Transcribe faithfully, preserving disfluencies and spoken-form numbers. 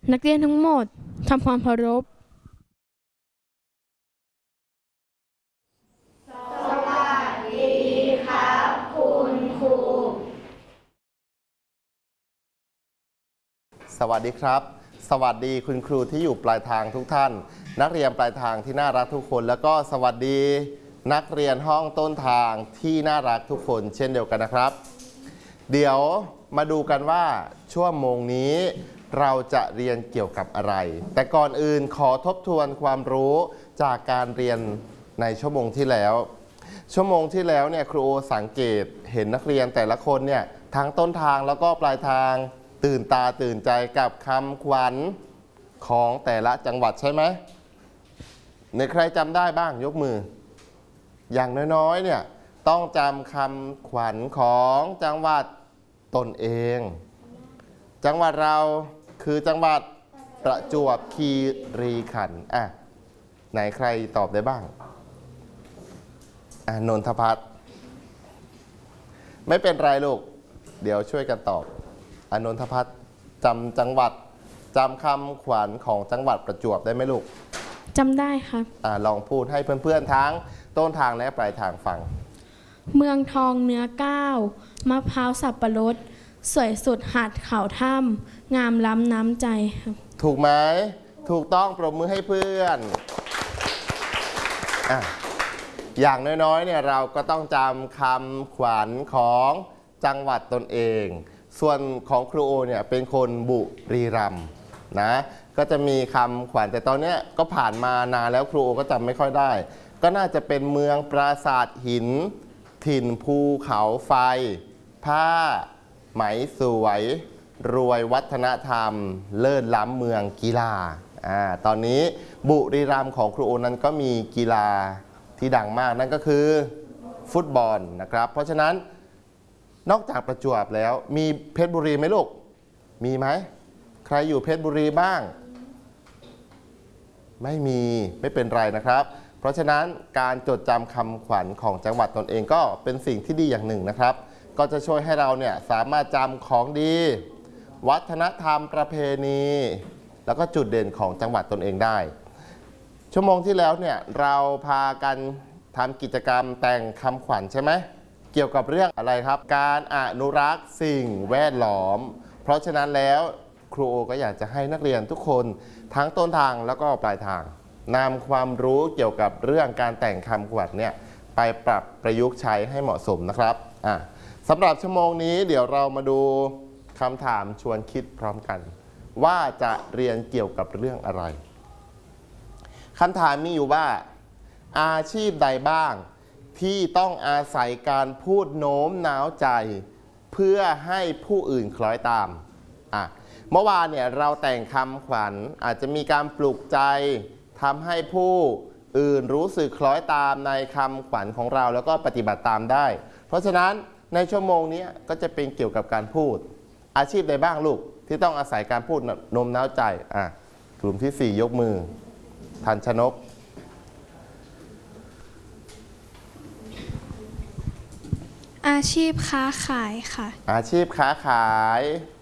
นักเรียนทั้งหมดทำความเคารพสวัสดีครับคุณครูสวัสดีครับสวัสดีคุณครูที่อยู่ปลายทางทุกท่านนักเรียนปลายทางที่น่ารักทุกคนแล้วก็สวัสดีนักเรียนห้องต้นทางที่น่ารักทุกคนเช่นเดียวกันนะครับเดี๋ยวมาดูกันว่าชั่วโมงนี้เราจะเรียนเกี่ยวกับอะไรแต่ก่อนอื่นขอทบทวนความรู้จากการเรียนในชั่วโมงที่แล้วชั่วโมงที่แล้วเนี่ยครูสังเกตเห็นนักเรียนแต่ละคนเนี่ยทั้งต้นทางแล้วก็ปลายทางตื่นตาตื่นใจกับคำขวัญของแต่ละจังหวัดใช่ไหมในใครจำได้บ้างยกมืออย่างน้อยๆเนี่ยต้องจำคำขวัญของจังหวัดตนเองจังหวัดเราคือจังหวัดประจวบคีรีขันธ์อ่ะไหนใครตอบได้บ้างอ่ะนนทพัฒน์ไม่เป็นไรลูกเดี๋ยวช่วยกันตอบอนนทพัฒน์จำจังหวัดจำคำขวัญของจังหวัดประจวบได้ไหมลูกจำได้ครับอ่ะลองพูดให้เพื่อนๆทั้งต้นทางและปลายทางฟังเมืองทองเนื้อก้าวมะพร้าวสับปะรดสวยสุดหาดเขาถ้ำงามล้ำน้ำใจครับถูกไหมถูกต้องปรบมือให้เพื่อนอ่ะอย่างน้อยๆเนี่ยเราก็ต้องจำคำขวัญของจังหวัดตนเองส่วนของครูโอเนี่ยเป็นคนบุรีรัมย์นะก็จะมีคำขวัญแต่ตอนนี้ก็ผ่านมานานแล้วครูโอก็จำไม่ค่อยได้ก็น่าจะเป็นเมืองปราสาทหินถิ่นภูเขาไฟผ้าไหมสวยรวยวัฒนธรรมเลิศล้ำเมืองกีฬาอ่าตอนนี้บุรีรัมย์ของครูโอนั้นก็มีกีฬาที่ดังมากนั่นก็คือฟุตบอลนะครับเพราะฉะนั้นนอกจากประจวบแล้วมีเพชรบุรีไหมลูกมีไหมใครอยู่เพชรบุรีบ้างไม่มีไม่เป็นไรนะครับเพราะฉะนั้นการจดจำคำขวัญของจังหวัดตนเองก็เป็นสิ่งที่ดีอย่างหนึ่งนะครับก็จะช่วยให้เราเนี่ยสามารถจำของดีวัฒนธรรมประเพณีแล้วก็จุดเด่นของจังหวัดตนเองได้ชั่วโมงที่แล้วเนี่ยเราพากันทำกิจกรรมแต่งคำขวัญใช่ไหมเกี่ยวกับเรื่องอะไรครับการอนุรักษ์สิ่งแวดล้อมเพราะฉะนั้นแล้วครูโอก็อยากจะให้นักเรียนทุกคนทั้งต้นทางแล้วก็ปลายทางนำความรู้เกี่ยวกับเรื่องการแต่งคำขวัญเนี่ยไปปรับประยุกต์ใช้ให้เหมาะสมนะครับอ่ะสำหรับชั่วโมงนี้เดี๋ยวเรามาดูคำถามชวนคิดพร้อมกันว่าจะเรียนเกี่ยวกับเรื่องอะไรคำถามมีอยู่ว่าอาชีพใดบ้างที่ต้องอาศัยการพูดโน้มน้าวใจเพื่อให้ผู้อื่นคล้อยตามอ่ะเมื่อวานเนี่ยเราแต่งคำขวัญอาจจะมีการปลุกใจทำให้ผู้อื่นรู้สึกคล้อยตามในคำขวัญของเราแล้วก็ปฏิบัติตามได้เพราะฉะนั้นในชั่วโมงนี้ก็จะเป็นเกี่ยวกับการพูดอาชีพใดบ้างลูกที่ต้องอาศัยการพูดโน้มน้าวใจอ่ะกลุ่มที่สี่ยกมือทันชนกอาชีพค้าขายค่ะอาชีพค้าขาย